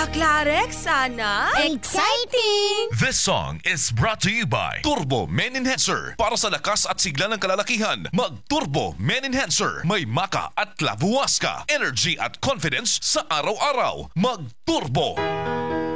Clarek, sana? Exciting! This song is brought to you by Turbo Men Enhancer. Para sa lakas at sigla ng kalalakihan, mag-Turbo Men Enhancer. May maka at labuwas ka. Energy at confidence sa araw-araw. Mag-Turbo!